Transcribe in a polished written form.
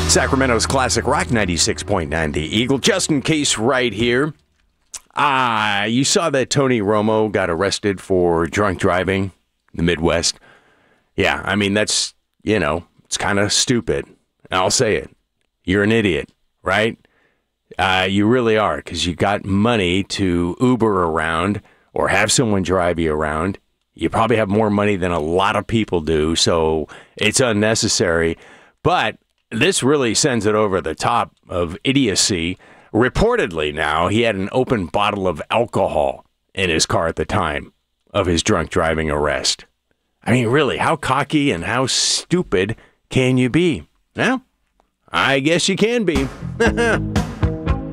Sacramento's classic rock 96.9 The Eagle. Justin Case right here. You saw that Tony Romo got arrested for drunk driving in the Midwest. Yeah, I mean, that's, it's kind of stupid. I'll say it. You're an idiot, right? You really are, because you got money to Uber around or have someone drive you around. You probably have more money than a lot of people do, so it's unnecessary. But this really sends it over the top of idiocy. Reportedly now, he had an open bottle of alcohol in his car at the time of his drunk driving arrest. I mean, really, how cocky and how stupid can you be? Well, I guess you can be.